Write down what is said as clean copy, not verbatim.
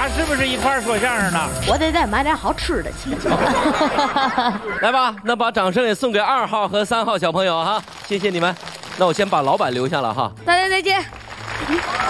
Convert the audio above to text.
俩是不是一块儿说相声的？ 我得再买点好吃的去。 来吧，那把掌声也送给2号和3号小朋友哈，谢谢你们。那我先把老板留下了哈。 大家再见。